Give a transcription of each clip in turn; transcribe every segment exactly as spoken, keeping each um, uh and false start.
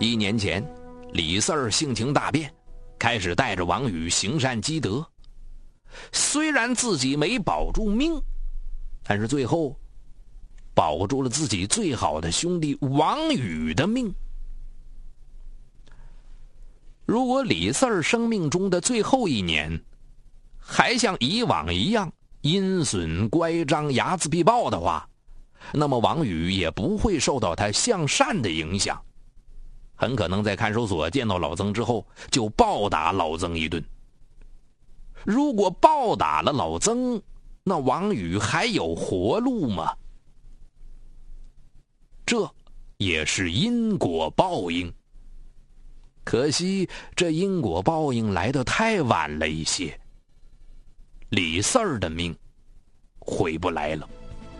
一年前，李四儿性情大变，开始带着王宇行善积德。虽然自己没保住命，但是最后保住了自己最好的兄弟王宇的命。如果李四儿生命中的最后一年还像以往一样阴损乖张睚眦必报的话，那么王宇也不会受到他向善的影响，很可能在看守所见到老曾之后就暴打老曾一顿。如果暴打了老曾，那王宇还有活路吗？这也是因果报应。可惜这因果报应来得太晚了一些，李四儿的命回不来了。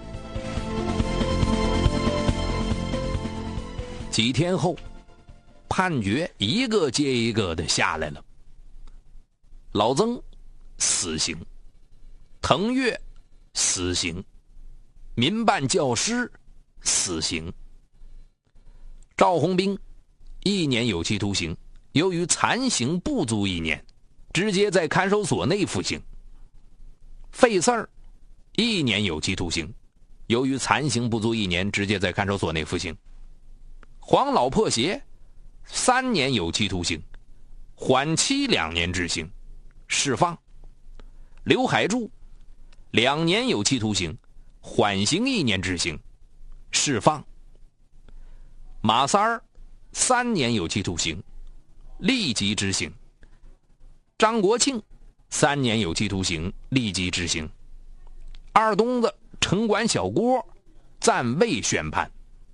几天后，判决一个接一个的下来了。老曾死刑，腾越死刑，民办教师死刑，赵红兵一年有期徒刑，由于残刑不足一年，直接在看守所内服刑。费四儿一年有期徒刑，由于残刑不足一年，直接在看守所内服刑。黄老破鞋三年有期徒刑，缓期两年执行，释放。刘海柱两年有期徒刑，缓刑一年执行，释放。马三儿三年有期徒刑，立即执行。张国庆三年有期徒刑，立即执行。二东子城管小郭暂未宣判。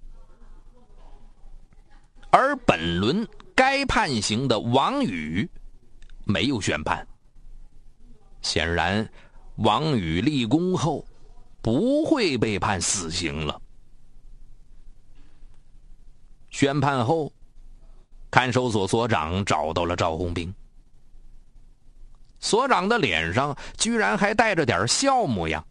而本轮该判刑的王宇没有宣判，显然王宇立功后不会被判死刑了。宣判后，看守所所长找到了赵红兵。所长的脸上居然还带着点笑模样。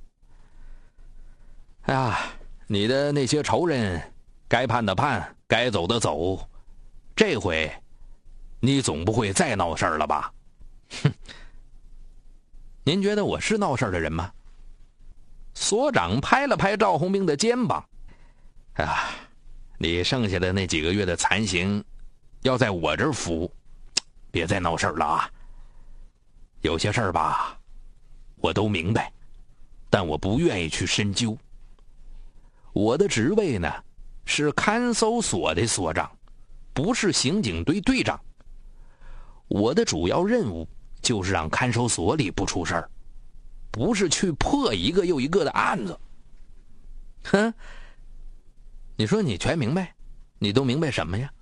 哎呀，你的那些仇人该判的判，该走的走，这回你总不会再闹事儿了吧？哼！您觉得我是闹事儿的人吗？所长拍了拍赵红兵的肩膀。哎呀，你剩下的那几个月的残刑要在我这儿服，别再闹事儿了啊！有些事儿吧，我都明白，但我不愿意去深究。我的职位呢，是看守所的所长，不是刑警队队长。我的主要任务就是让看守所里不出事儿，不是去破一个又一个的案子。哼，你说你全明白，你都明白什么呀？